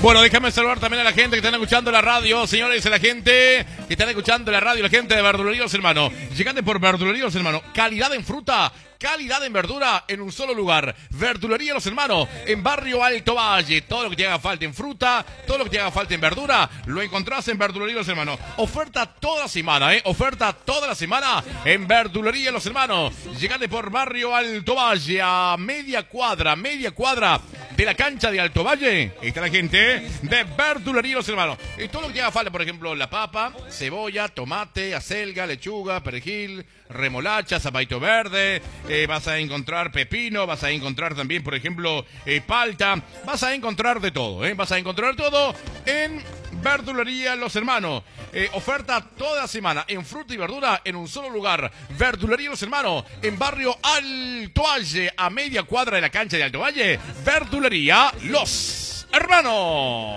Bueno, déjame saludar también a la gente que están escuchando la radio, señores, a la gente que están escuchando la radio, la gente de Verdulería Los Hermanos. Llegando por Verdulería Los Hermanos, calidad en fruta, calidad en verdura en un solo lugar. Verdulería Los Hermanos, en Barrio Alto Valle. Todo lo que te haga falta en fruta, todo lo que te haga falta en verdura, lo encontrás en Verdulería Los Hermanos. Oferta toda la semana, oferta toda la semana en Verdulería Los Hermanos. Llegando por Barrio Alto Valle, a media cuadra de la cancha de Alto Valle. Está la gente de Verdulería Los Hermanos. Y todo lo que te haga falta, por ejemplo, la papa, cebolla, tomate, acelga, lechuga, perejil, remolacha, zapallito verde, vas a encontrar pepino, vas a encontrar también, por ejemplo, palta, vas a encontrar de todo, vas a encontrar todo en Verdulería Los Hermanos. Oferta toda semana en fruta y verdura en un solo lugar. Verdulería Los Hermanos, en Barrio Alto Valle, a media cuadra de la cancha de Alto Valle. Verdulería Los Hermanos.